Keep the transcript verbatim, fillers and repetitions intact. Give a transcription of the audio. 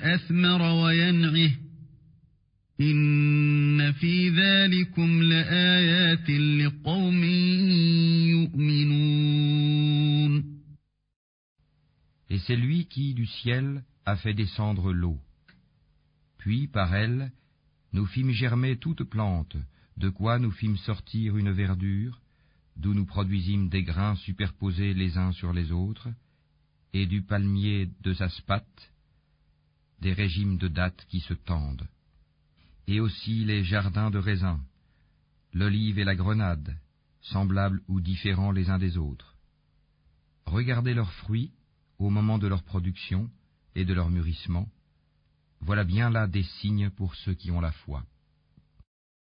أثمر وينعه إن في ذلكم لآيات لقوم يؤمنون. Et c'est lui qui, du ciel, a fait descendre l'eau. Puis, par elle, nous fîmes germer toute plante, de quoi nous fîmes sortir une verdure, d'où nous produisîmes des grains superposés les uns sur les autres, et du palmier de Zaspath, des régimes de dattes qui se tendent, et aussi les jardins de raisins, l'olive et la grenade, semblables ou différents les uns des autres. Regardez leurs fruits au moment de leur production et de leur mûrissement. Voilà bien là des signes pour ceux qui ont la foi.